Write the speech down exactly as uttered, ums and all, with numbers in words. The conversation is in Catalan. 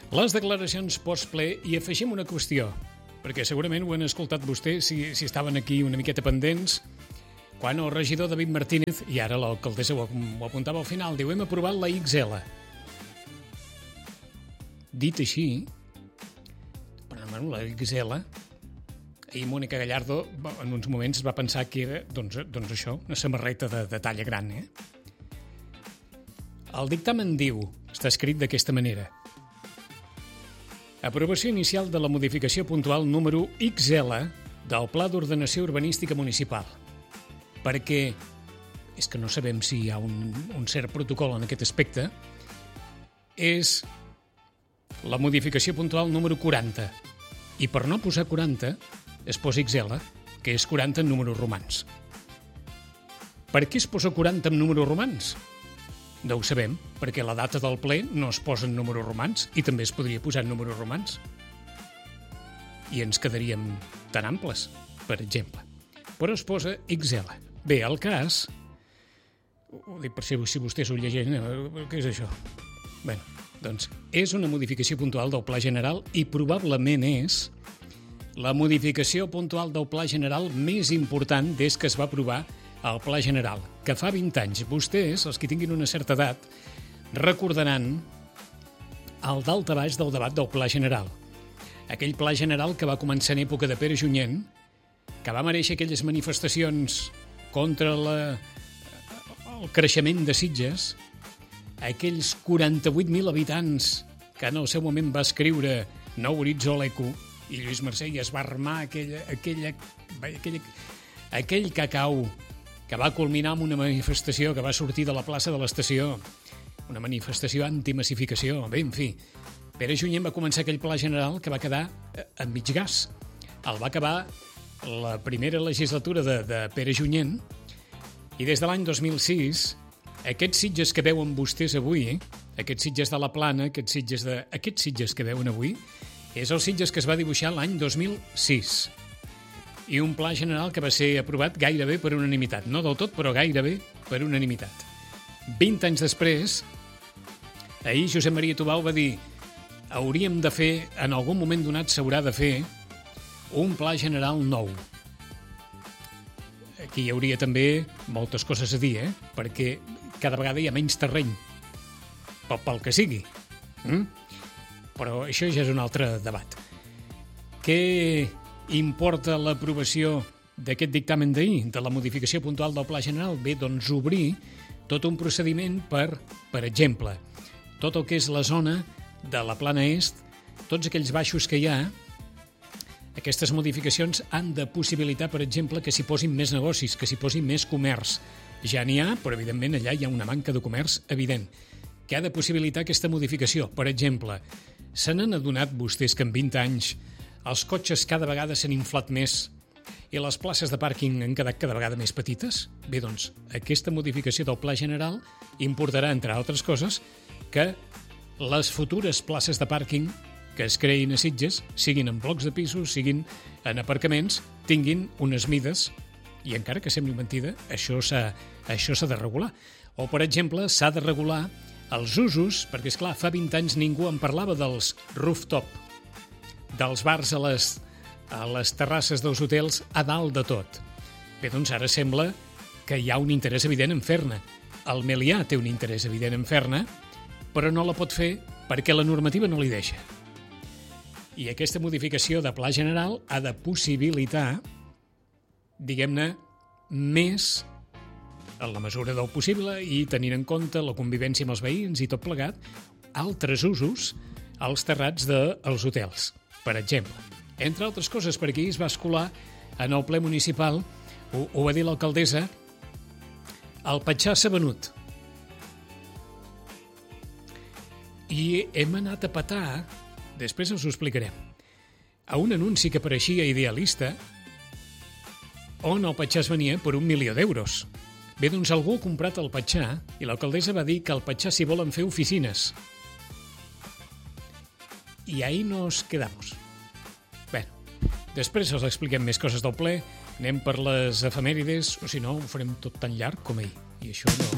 Les declaracions postple, i afegim una qüestió, perquè segurament ho han escoltat vostès si, si estaven aquí una miqueta pendents, quan el regidor David Martínez, i ara l'alcaldessa ho, ho apuntava al final, diu, hem aprovat la X L. Dit així, però bueno, la X L, ahir Mònica Gallardo en uns moments va pensar que era, doncs, doncs això, una samarreta de, de talla gran, eh? El dictamen diu, està escrit d'aquesta manera: aprovació inicial de la modificació puntual número X L del Pla d'Ordenació Urbanística Municipal. Perquè és que no sabem si hi ha un, un cert protocol en aquest aspecte. És la modificació puntual número quaranta. I per no posar quaranta, es posa X L, que és quaranta en números romans. Per què es posa quaranta en números romans? No ho sabem, perquè la data del ple no es posa en números romans i també es podria posar en números romans. I ens quedaríem tan amples, per exemple. Però es posa X L. Bé, el cas... Ho dic per si, si vostès ho llegeixen, eh? Què és això? Bé, doncs és una modificació puntual del Pla General i probablement és la modificació puntual del Pla General més important des que es va aprovar el Pla General, que fa vint anys. Vostès, els que tinguin una certa edat, recordaran el daltabaix del debat del Pla General. Aquell Pla General que va començar en època de Pere Junyent, que va mereixer aquelles manifestacions contra la, el creixement de Sitges, aquells quaranta-vuit mil habitants que en el seu moment va escriure Nou horitzó a l'Eco, i Lluís Marcell es va armar aquella, aquella, aquella, aquell cacau que va culminar amb una manifestació que va sortir de la plaça de l'Estació, una manifestació antimassificació. Bé, en fi, Pere Junyent va començar aquell Pla General que va quedar en mig gas. El va acabar la primera legislatura de, de Pere Junyent i des de l'any dos mil sis, aquests Sitges que veuen vostès avui, aquests Sitges de la Plana, aquests Sitges, de, aquests Sitges que veuen avui, és el Sitges que es va dibuixar l'any dos mil sis. I un pla general que va ser aprovat gairebé per unanimitat. No del tot, però gairebé per unanimitat. Vint anys després, ahir Josep Maria Tubau va dir: hauríem de fer, en algun moment donat s'haurà de fer, un pla general nou. Aquí hi hauria també moltes coses a dir, eh? Perquè cada vegada hi ha menys terreny, pel, pel que sigui. Mm? Però això ja és un altre debat. Què importa l'aprovació d'aquest dictamen d'ahir, de la modificació puntual del Pla General? Bé, doncs obrir tot un procediment per, per exemple, tot el que és la zona de la Plana Est, tots aquells baixos que hi ha, aquestes modificacions han de possibilitar, per exemple, que s'hi posin més negocis, que s'hi posi més comerç. Ja n'hi ha, però evidentment allà hi ha una manca de comerç evident. Què ha de possibilitar aquesta modificació? Per exemple, se n'han adonat vostès que en vint anys els cotxes cada vegada s'han inflat més i les places de pàrquing han quedat cada vegada més petites? Bé, doncs, aquesta modificació del Pla General importarà, entre altres coses, que les futures places de pàrquing que es creïn a Sitges, siguin en blocs de pisos, siguin en aparcaments, tinguin unes mides, i encara que sembli mentida, això s'ha, això s'ha de regular. O, per exemple, s'ha de regular els usos, perquè, esclar, fa vint anys ningú en parlava dels rooftop, dels bars a les, a les terrasses dels hotels a dalt de tot. Bé, doncs ara sembla que hi ha un interès evident en fer-ne. El Melià té un interès evident en fer-ne, però no la pot fer perquè la normativa no li deixa. I aquesta modificació de Pla General ha de possibilitar, diguem-ne, més en la mesura del possible i tenint en compte la convivència amb els veïns i tot plegat, altres usos als terrats dels hotels, per exemple. Entre altres coses, perquè ahir es va escolar en el ple municipal, ho, ho va dir l'alcaldessa, el Patxar s'ha venut. I hem anat a petar, després us ho explicarem, a un anunci que pareixia idealista, on el Patxar es venia per un milió d'euros. Bé, doncs algú ha comprat el Patxar i l'alcaldessa va dir que al Patxar s'hi volen fer oficines. I ahí nos quedamos. Bé, després us expliquem més coses del ple, anem per les efemèrides, o si no, ho farem tot tan llarg com ahir. I això no...